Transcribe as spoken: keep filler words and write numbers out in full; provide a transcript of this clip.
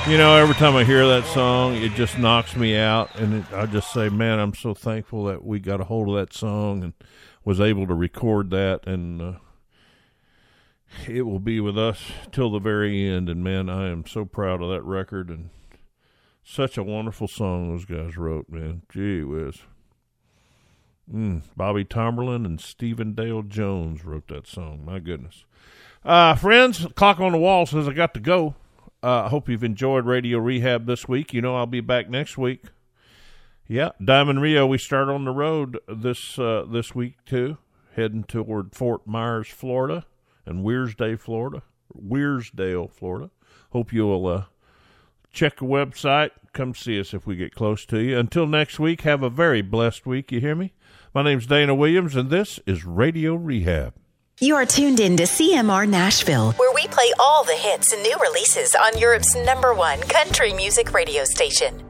You know, every time I hear that song, it just knocks me out, and it, I just say, man, I'm so thankful that we got a hold of that song and was able to record that, and uh, it will be with us till the very end, and man, I am so proud of that record, and such a wonderful song those guys wrote, man. Gee whiz. Mm, Bobby Tomberlin and Stephen Dale Jones wrote that song, my goodness. Uh, friends, clock on the wall says I got to go. I uh, hope you've enjoyed Radio Rehab this week. You know I'll be back next week. Yeah, Diamond Rio, we start on the road this uh, this week, too, heading toward Fort Myers, Florida, and Weirsdale, Florida. Weirsdale, Florida. Hope you'll uh, check the website. Come see us if we get close to you. Until next week, have a very blessed week. You hear me? My name's Dana Williams, and this is Radio Rehab. You are tuned in to C M R Nashville, where we play all the hits and new releases on Europe's number one country music radio station.